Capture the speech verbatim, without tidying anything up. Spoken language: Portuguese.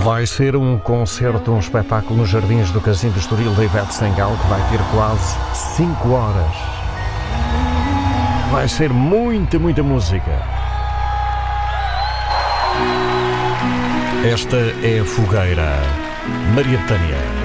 Vai ser um concerto, um espetáculo nos Jardins do Casino do Estoril da Ivete Sangalo, que vai ter quase cinco horas. Vai ser muita, muita música. Esta é a Fogueira. Maria Betânia.